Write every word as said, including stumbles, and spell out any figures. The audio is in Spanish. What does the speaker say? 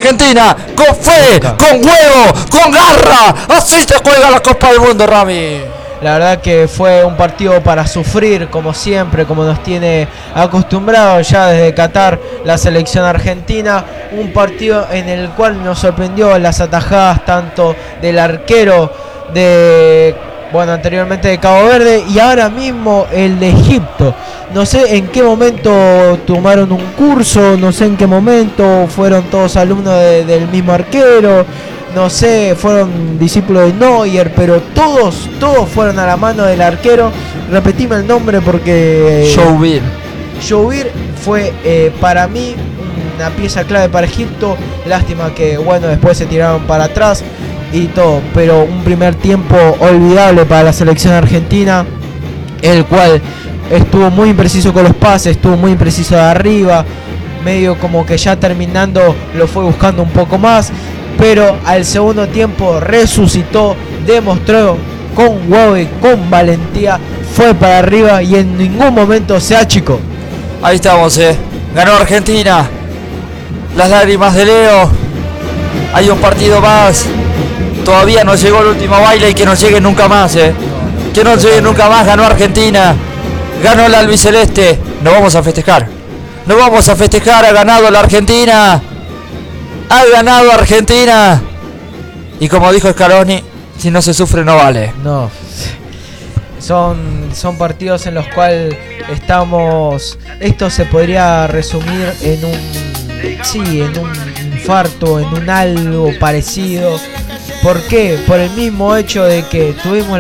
Argentina, con fe, con huevo, con garra. Así se juega la Copa del Mundo, Rami. La verdad que fue un partido para sufrir, como siempre, como nos tiene acostumbrados ya desde Qatar la selección argentina. Un partido en el cual nos sorprendió las atajadas tanto del arquero de, bueno, anteriormente de Cabo Verde y ahora mismo el de Egipto. No sé en qué momento tomaron un curso, no sé en qué momento fueron todos alumnos de, del mismo arquero. No sé, fueron discípulos de Neuer, pero todos, todos fueron a la mano del arquero. Repetime el nombre porque... Shoubir. Shoubir fue eh, para mí una pieza clave para Egipto. Lástima que, bueno, después se tiraron para atrás y todo. Pero un primer tiempo olvidable para la selección argentina, el cual estuvo muy impreciso con los pases, estuvo muy impreciso de arriba. Medio como que ya terminando lo fue buscando un poco más. Pero al segundo tiempo resucitó, demostró con huevo y con valentía, fue para arriba y en ningún momento se achicó. Ahí estamos, eh. Ganó Argentina. Las lágrimas de Leo. Hay un partido más. Todavía no llegó el último baile y que no llegue nunca más, eh. Que no llegue nunca más. Ganó Argentina. Ganó el albiceleste. Nos vamos a festejar. Nos vamos a festejar. Ha ganado la Argentina. Ha ganado Argentina. Y como dijo Scaloni, si no se sufre no vale. No. Son, son partidos en los cuales estamos... Esto se podría resumir en un... Sí, en un infarto, en un algo parecido. ¿Por qué? Por el mismo hecho de que tuvimos